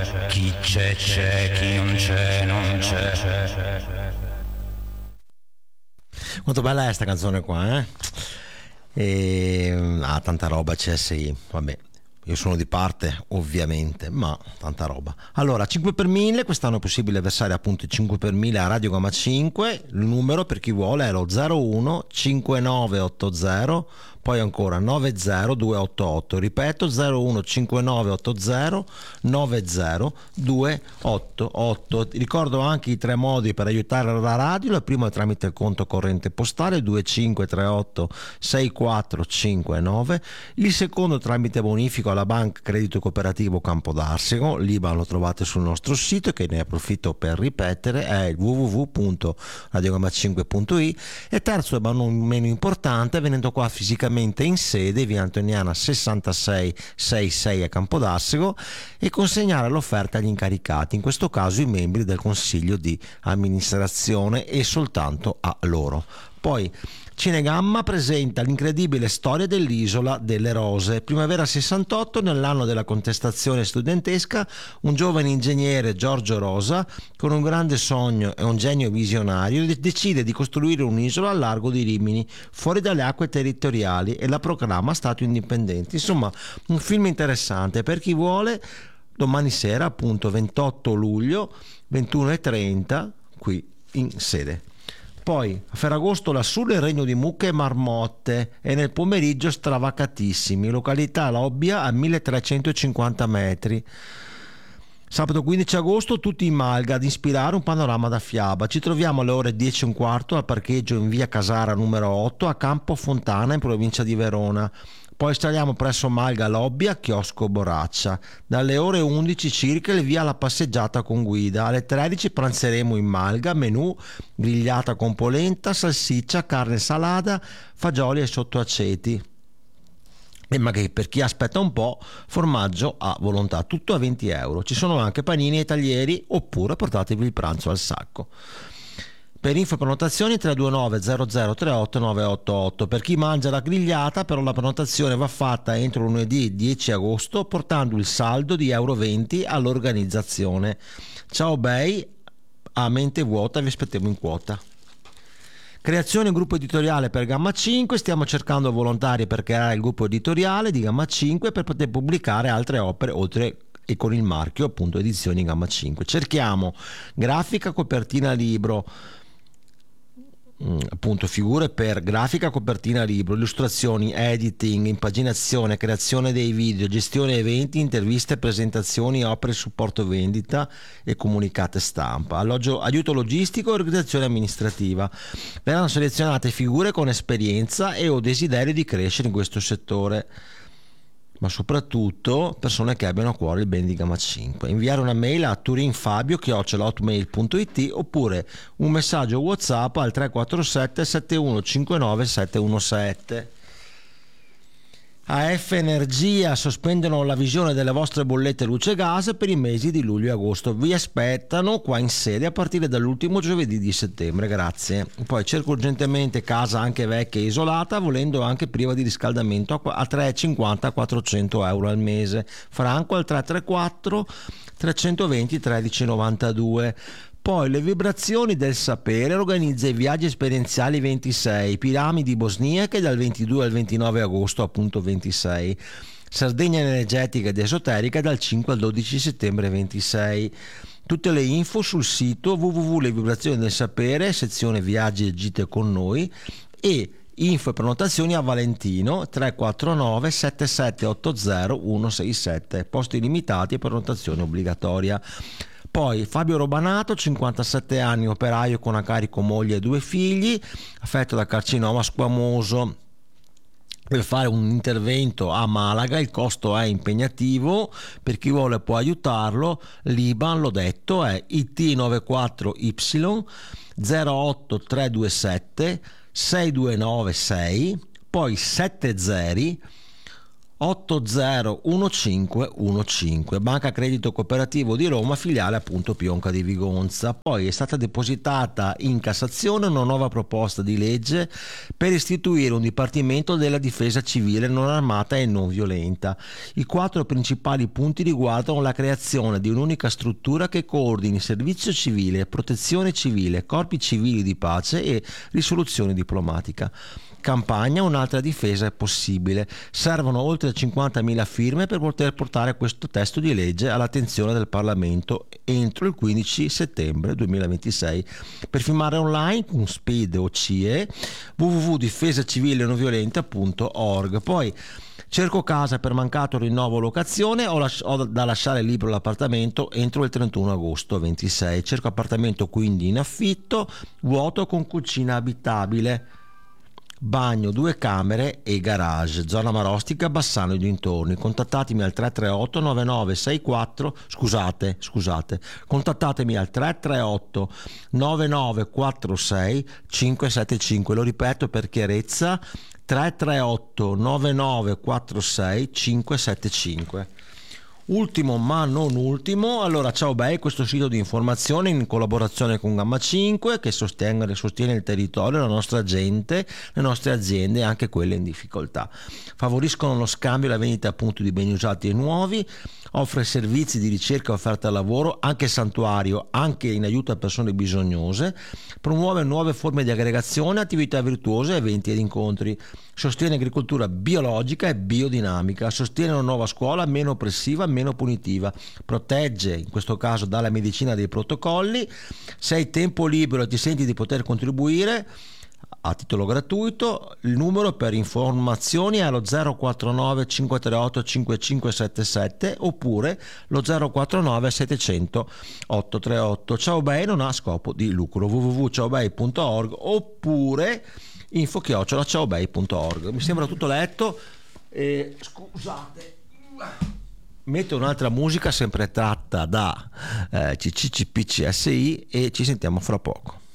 chi c'è, chi non c'è, non c'è. Quanto bella è sta canzone qua, tanta roba CSI, vabbè. Io sono di parte, ovviamente, ma tanta roba. Allora, 5 per 1000, quest'anno è possibile versare appunto il 5 per 1000 a Radio Gamma 5. Il numero per chi vuole è lo 01 5980, poi ancora 90288. Ripeto, 01 5980 90288. Ricordo anche i 3 modi per aiutare la radio. Il primo è tramite il conto corrente postale 2538 6459. Il secondo tramite bonifico alla Banca Credito Cooperativo Campodarsego. L'IBAN lo trovate sul nostro sito, che ne approfitto per ripetere, è il www.radiogamma5.it. E terzo, ma non meno importante, venendo qua fisicamente in sede, via Antoniana 6666 a Campodarsego, e consegnare l'offerta agli incaricati, in questo caso i membri del consiglio di amministrazione, e soltanto a loro. Poi Cinegamma presenta l'incredibile storia dell'Isola delle Rose. Primavera 68, nell'anno della contestazione studentesca, un giovane ingegnere, Giorgio Rosa, con un grande sogno e un genio visionario, decide di costruire un'isola al largo di Rimini, fuori dalle acque territoriali, e la proclama Stato indipendente. Insomma, un film interessante per chi vuole. Domani sera, appunto 28 luglio, 21:30, qui in sede. Poi a Ferragosto lassù nel regno di mucche e marmotte, e nel pomeriggio stravacatissimi, località Lobbia a 1350 metri. Sabato 15 agosto tutti in Malga ad ispirare un panorama da fiaba. Ci troviamo alle ore 10:15 al parcheggio in via Casara numero 8 a Campo Fontana, in provincia di Verona. Poi saliamo presso Malga Lobbia, chiosco Boraccia. Dalle ore 11 circa il via alla passeggiata con guida. Alle 13 pranzeremo in Malga, menù grigliata con polenta, salsiccia, carne salata, fagioli e sottoaceti. E magari per chi aspetta un po', formaggio a volontà, tutto a 20 euro. Ci sono anche panini e taglieri, oppure portatevi il pranzo al sacco. Per info e prenotazioni 329 0038 988. Per chi mangia la grigliata, però, la prenotazione va fatta entro lunedì 10 agosto portando il saldo di euro 20 all'organizzazione. Ciao bei, a mente vuota vi aspettiamo in quota. Creazione gruppo editoriale per Gamma 5. Stiamo cercando volontari per creare il gruppo editoriale di Gamma 5 per poter pubblicare altre opere, oltre e con il marchio appunto Edizioni Gamma 5. Cerchiamo grafica, copertina, libro, appunto figure per grafica, copertina, libro, illustrazioni, editing, impaginazione, creazione dei video, gestione eventi, interviste, presentazioni, opere, supporto vendita e comunicate stampa, alloggio, aiuto logistico e organizzazione amministrativa. Verranno selezionate figure con esperienza e o desiderio di crescere in questo settore, ma soprattutto persone che abbiano a cuore il bene di Gamma 5. Inviare una mail a turinfabio@hotmail.it oppure un messaggio WhatsApp al 347 7159 717. AF Energia sospendono la visione delle vostre bollette luce e gas per i mesi di luglio e agosto. Vi aspettano qua in sede a partire dall'ultimo giovedì di settembre, grazie. Poi cerco urgentemente casa anche vecchia e isolata, volendo anche priva di riscaldamento, a 3,50 400 euro al mese. Franco al 334 320 1392. Poi le vibrazioni del sapere organizza i viaggi esperienziali 26, piramidi bosniache dal 22 al 29 agosto, appunto 26. Sardegna energetica ed esoterica dal 5 al 12 settembre 26. Tutte le info sul sito www.levibrazioni-del-sapere, sezione viaggi e gite con noi, e info e prenotazioni a Valentino 349 7780 167, posti limitati e prenotazione obbligatoria. Poi Fabio Robanato, 57 anni, operaio con a carico moglie e 2 figli, affetto da carcinoma squamoso. Per fare un intervento a Malaga, il costo è impegnativo, per chi vuole può aiutarlo. L'IBAN, l'ho detto, è IT94Y 08327 6296, poi 70 801515, Banca Credito Cooperativo di Roma, filiale appunto Pionca di Vigonza. Poi è stata depositata in Cassazione una nuova proposta di legge per istituire un Dipartimento della Difesa Civile non armata e non violenta. I 4 principali punti riguardano la creazione di un'unica struttura che coordini servizio civile, protezione civile, corpi civili di pace e risoluzione diplomatica. Campagna, un'altra difesa è possibile. Servono oltre 50.000 firme per poter portare questo testo di legge all'attenzione del Parlamento entro il 15 settembre 2026. Per firmare online con SPID o CIE www.difesacivilenonviolenta.org. Poi cerco casa per mancato rinnovo locazione, ho da lasciare libero l'appartamento entro il 31 agosto 26. Cerco appartamento quindi in affitto, vuoto con cucina abitabile, bagno, 2 camere e garage, zona Marostica, Bassano e dintorni. Contattatemi al 338 9964 contattatemi al 338 9946 575. Lo ripeto per chiarezza: 338 9946 575. Ultimo ma non ultimo, allora Ciao Bei, questo sito di informazione in collaborazione con Gamma 5 che sostiene il territorio, la nostra gente, le nostre aziende e anche quelle in difficoltà. Favoriscono lo scambio e la vendita appunto di beni usati e nuovi, offre servizi di ricerca e offerta al lavoro, anche santuario, anche in aiuto a persone bisognose, promuove nuove forme di aggregazione, attività virtuose, eventi ed incontri, sostiene agricoltura biologica e biodinamica, sostiene una nuova scuola meno oppressiva, meno punitiva, protegge in questo caso dalla medicina dei protocolli. Se hai tempo libero e ti senti di poter contribuire a titolo gratuito, il numero per informazioni è lo 049 538 5577 oppure lo 049 700 838. Ciao Bei non ha scopo di lucro, www.ciaobei.org oppure info@ciaobei.org. Mi sembra tutto letto. Scusate, metto un'altra musica sempre tratta da CCCPCSI e ci sentiamo fra poco.